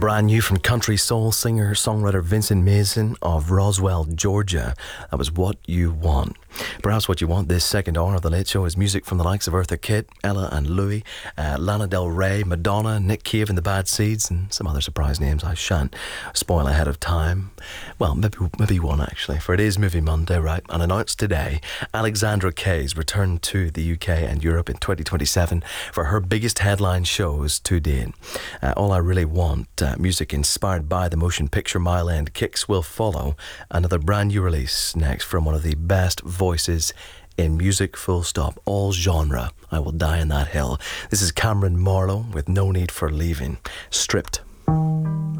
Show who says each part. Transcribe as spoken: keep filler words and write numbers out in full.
Speaker 1: Brand new from country soul singer songwriter Vincent Mason of Roswell, Georgia. That was What You Want. Perhaps what you want this second hour of The Late Show is music from the likes of Eartha Kitt, Ella and Louis, uh, Lana Del Rey, Madonna, Nick Cave and the Bad Seeds, and some other surprise names I shan't spoil ahead of time. Well, maybe maybe one actually, for it is Movie Monday, right? And announced today, Alexandra Kay's return to the U K and Europe in twenty twenty-seven for her biggest headline shows to date. Uh, All I Really Want, uh, music inspired by the motion picture Mile End Kicks, will follow. Another brand new release next from one of the best voices in music, full stop, all genre. I Will Die in That Hill. This is Cameron Marlowe with No Need for Leaving, Stripped.